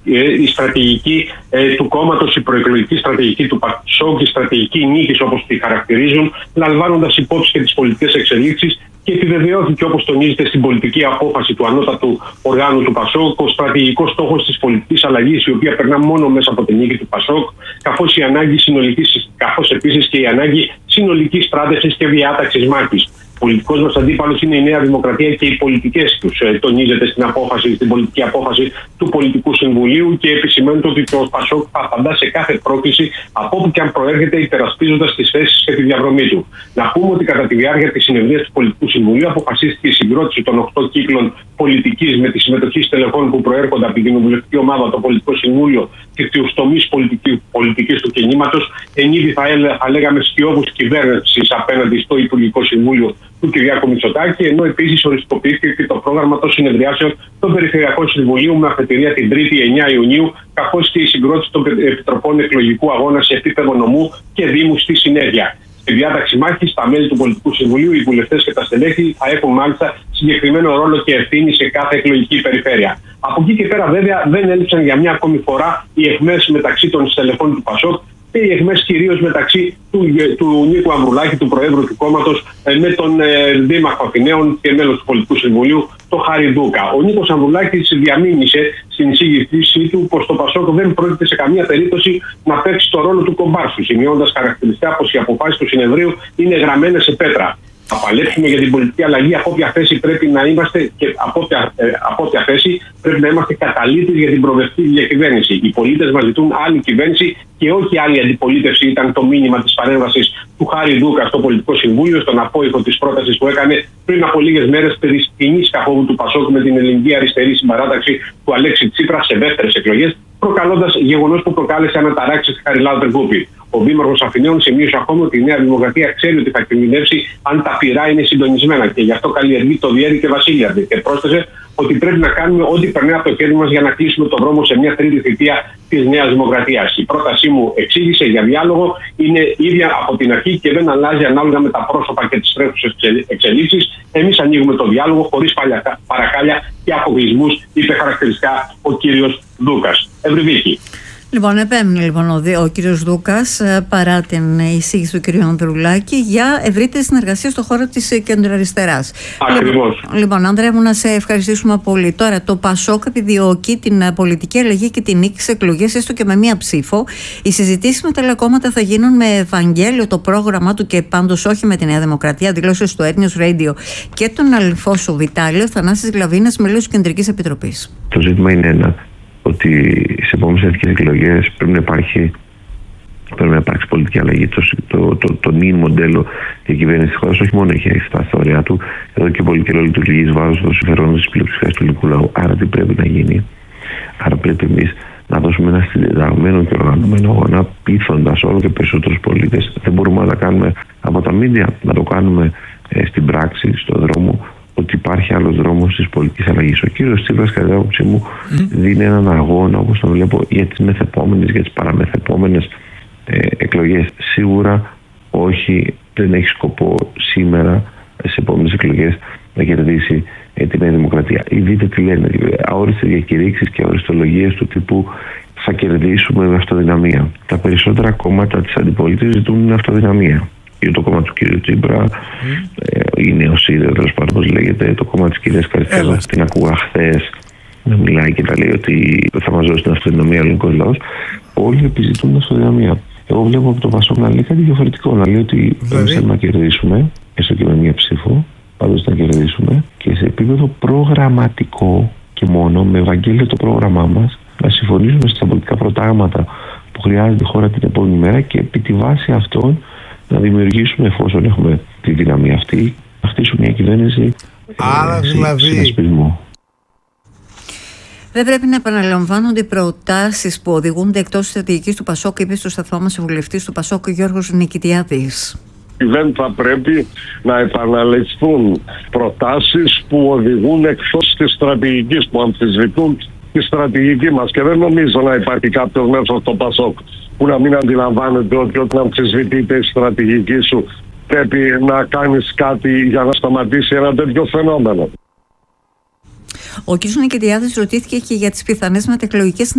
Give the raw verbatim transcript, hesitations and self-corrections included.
η στρατηγική ε, του κόμματος, η προεκλογική στρατηγική του ΠΑΣΟΚ, η στρατηγική νίκης όπως τη χαρακτηρίζουν, λαμβάνοντας υπόψη και τις πολιτικές εξελίξεις, και επιβεβαιώθηκε, όπως τονίζεται στην πολιτική απόφαση του ανώτατου οργάνου του ΠΑΣΟΚ, ο στρατηγικός στόχος της πολιτικής αλλαγής, η οποία περνά μόνο μέσα από την νίκη του ΠΑΣΟΚ, καθώς, η ανάγκη συνολικής, καθώς επίσης και η ανάγκη συνολικής στράτευσης και διάταξης μάχης. Ο πολιτικός μας αντίπαλος είναι η Νέα Δημοκρατία και οι πολιτικές τους. Ε, τονίζεται στην, απόφαση, στην πολιτική απόφαση του Πολιτικού Συμβουλίου, και επισημαίνεται ότι το ΠΑΣΟΚ θα απαντά σε κάθε πρόκληση από όπου και αν προέρχεται, υπερασπίζοντας τις θέσεις και τη διαδρομή του. Να πούμε ότι κατά τη διάρκεια της συνεδρίας του Πολιτικού Συμβουλίου αποφασίστηκε η συγκρότηση των οκτώ κύκλων πολιτικής με τη συμμετοχή στελεχών που προέρχονται από την κοινοβουλευτική ομάδα, το Πολιτικό Συμβούλιο και τους τομείς πολιτικής του κινήματος, εν είδη θα, θα λέγαμε σκιώδους κυβέρνησης απέναντι στο Υπουργικό Συμβούλιο του Κυριάκου Μητσοτάκη, ενώ επίσης οριστικοποιήθηκε και το πρόγραμμα των συνεδριάσεων των Περιφερειακών Συμβουλίων με αφετηρία την Τρίτη εννέα Ιουνίου, καθώς και η συγκρότηση των επιτροπών εκλογικού αγώνα σε επίπεδο νομού και δήμου στη συνέχεια. Στη διάταξη μάχης, τα μέλη του Πολιτικού Συμβουλίου, οι βουλευτές και τα στελέχη θα έχουν μάλιστα συγκεκριμένο ρόλο και ευθύνη σε κάθε εκλογική περιφέρεια. Από εκεί και πέρα, βέβαια, δεν έλειψαν για μια ακόμη φορά οι αιχμές μεταξύ των στελεχών του ΠΑΣΟΚ και οι αιχμές κυρίως μεταξύ του, του Νίκου Ανδρουλάκη, του Προέδρου του κόμματος, με τον ε, Δήμαρχο Αθηναίων και μέλος του Πολιτικού Συμβουλίου, τον Χάρη Ντούκα. Ο Νίκος Ανδρουλάκης διαμήνυσε στην εισήγησή του πως το ΠΑΣΟΚ δεν πρόκειται σε καμία περίπτωση να παίξει το ρόλο του κομπάρσου, σημειώνοντας χαρακτηριστικά πως οι αποφάσεις του συνεδρίου είναι γραμμένες σε πέτρα. Θα παλέψουμε για την πολιτική αλλαγή, από όποια θέση πρέπει να είμαστε και από όποια, ε, από όποια θέση πρέπει να είμαστε καταλήτες για την προοδευτική διακυβέρνηση. Οι πολίτες μας ζητούν άλλη κυβέρνηση και όχι άλλη αντιπολίτευση, ήταν το μήνυμα της παρέμβασης του Χάρη Ντούκα στο Πολιτικό Συμβούλιο, στον απόϊχο της πρότασης που έκανε πριν από λίγες μέρες περί σκηνής καθόδου του ΠΑΣΟΚ με την ελληνική αριστερή συμπαράταξη του Αλέξη Τσίπρα σε δεύτερες εκλογές, προκαλώντας γεγονός που προκάλεσε αναταράξεις στη Χαριλάου Τρικούπη. Ο Δήμαρχος Αθηναίων σημείωσε ακόμα ότι η Νέα Δημοκρατία ξέρει ότι θα κινδυνεύσει αν τα πυρά είναι συντονισμένα και γι' αυτό καλλιεργεί το διέρη και βασίλειαρδη. Και πρόσθεσε ότι πρέπει να κάνουμε ό,τι περνάει από το χέρι μας για να κλείσουμε τον δρόμο σε μια τρίτη θητεία της Νέας Δημοκρατίας. Η πρότασή μου, εξήγησε, για διάλογο είναι ίδια από την αρχή και δεν αλλάζει ανάλογα με τα πρόσωπα και τις τρέχουσες εξελίξεις. Εμείς ανοίγουμε το διάλογο χωρίς παρακάλια και αποκλεισμούς, είπε χαρακτηριστικά ο κύριος Ντούκας. Ευρυβίκη. Λοιπόν, επέμεινε λοιπόν ο, ο κύριος Ντούκας, παρά την εισήγηση του κύριου Ανδρουλάκη, για ευρύτερη συνεργασία στον χώρο της κεντροαριστεράς. Ακριβώς. Λοιπόν, λοιπόν, Άνδρεα μου, να σε ευχαριστήσουμε πολύ. Τώρα, το ΠΑΣΟΚ επιδιώκει την πολιτική αλλαγή και την νίκη στις εκλογές, έστω και με μία ψήφο. Οι συζητήσεις με τα άλλα κόμματα θα γίνουν με Ευαγγέλιο το πρόγραμμά του και πάντως όχι με τη Νέα Δημοκρατία. Δηλώσει στο Air Radio και τον Αλφόσο Βιτάλιο, Θανάσης Γλαβίνας, μέλος της Κεντρικής Επιτροπής. Το ζήτημα είναι ένα. Ότι σε επόμενες εθνικές εκλογές πρέπει να υπάρχει, πρέπει να υπάρξει πολιτική αλλαγή. Το, το, το, το νυν μοντέλο διακυβέρνηση της χώρας όχι μόνο έχει φτάσει στα όρια του, εδώ και πολύ καιρό λειτουργεί εις βάρος των συμφερόντων της πλειοψηφίας του ελληνικού λαού. Άρα τι πρέπει να γίνει? Άρα πρέπει εμείς να δώσουμε ένα συντεταγμένο και οργανωμένο αγώνα, πείθοντας όλο και περισσότερους πολίτες. Δεν μπορούμε να τα κάνουμε από τα μίντια, να το κάνουμε ε, στην πράξη, στον δρόμο, ότι υπάρχει άλλος δρόμος της πολιτικής αλλαγής. Ο κύριος Τσίπρας, κατά την άποψή μου, mm. δίνει έναν αγώνα, όπως τον βλέπω, για τις μεθεπόμενες, για τις παραμεθεπόμενες ε, εκλογές. Σίγουρα όχι, δεν έχει σκοπό σήμερα, στις επόμενες εκλογές, να κερδίσει ε, τη Νέα Δημοκρατία. Ή δείτε τι λένε, αόριστες διακηρύξεις και αοριστολογίες του τύπου θα κερδίσουμε με αυτοδυναμία. Τα περισσότερα κόμματα της αντιπολίτευσης ζητούν αυτοδυναμία. Για το κόμμα του κ. Τσίπρα, mm. ε, η Νεοσύδεο, τέλος πάντων, όπως λέγεται, το κόμμα της κυρίας Καριστέλα, την ακούγα χθες να μιλάει και να λέει ότι θα μας δώσει την αυτοδυναμία ο ελληνικός λαός. Όλοι επιζητούν την αυτοδυναμία. Εγώ βλέπω από το ΠΑΣΟΚ να λέει κάτι διαφορετικό, να λέει ότι εμείς θέλουμε να κερδίσουμε, έστω και με μία ψήφο, πάντως να κερδίσουμε, και σε επίπεδο προγραμματικό και μόνο, με Ευαγγέλιο το πρόγραμμά μας, να συμφωνήσουμε στα πολιτικά προτάγματα που χρειάζεται η χώρα την επόμενη μέρα και επί τη βάση αυτών να δημιουργήσουμε, εφόσον έχουμε τη δύναμη αυτή, να χτίσουμε μια κυβέρνηση. Άρα ε, δηλαδή συνασπισμό. Δεν πρέπει να επαναλαμβάνονται οι προτάσεις που οδηγούνται εκτός της στρατηγικής του ΠΑΣΟΚ, είπε στο σταθμό μας ο βουλευτής του ΠΑΣΟΚ, ο Γιώργος Νικητιάδης. Δεν θα πρέπει να επαναληφθούν προτάσεις που οδηγούν εκτός της στρατηγικής, που αμφισβητούν τη στρατηγική μας. Και δεν νομίζω να υπάρχει κάποιος μέσα στο ΠΑΣΟΚ που να μην αντιλαμβάνεται ότι όταν αμφισβητείται η στρατηγική σου πρέπει να κάνεις κάτι για να σταματήσει ένα τέτοιο φαινόμενο. Ο κ. Νικητιάδης ρωτήθηκε και για τις πιθανές μετεκλογικές